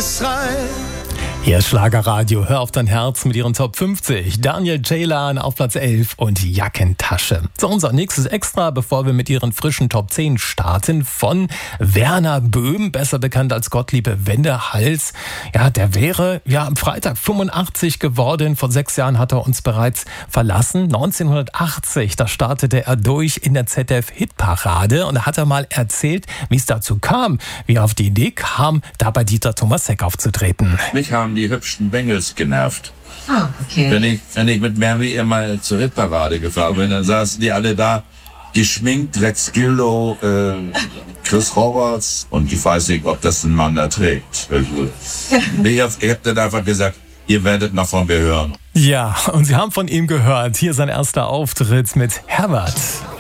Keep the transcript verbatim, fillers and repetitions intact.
Geschrei. Hier ist Schlagerradio, hör auf dein Herz mit ihren Top fünfzig. Daniel Ceylan auf Platz elf und Jackentasche. So, unser nächstes Extra, bevor wir mit ihren frischen Top zehn starten, von Werner Böhm, besser bekannt als Gottlieb Wendehals. Ja, der wäre ja am Freitag fünfundachtzig geworden. Vor sechs Jahren hat er uns bereits verlassen. neunzehnhundertachtzig, da startete er durch in der Z D F-Hitparade und da hat er mal erzählt, wie es dazu kam, wie er auf die Idee kam, da bei Dieter Thomas Heck aufzutreten. Mich haben die hübschen Bengels genervt. Ah, okay. Wenn ich, wenn ich mit Mary immer zur Hitparade gefahren bin, dann saßen die alle da, geschminkt, Rex Gildo, äh, Chris Roberts, und ich weiß nicht, ob das ein Mann da trägt. Ich hab, ich hab dann einfach gesagt, ihr werdet noch von mir hören. Ja, und Sie haben von ihm gehört. Hier sein erster Auftritt mit Herbert.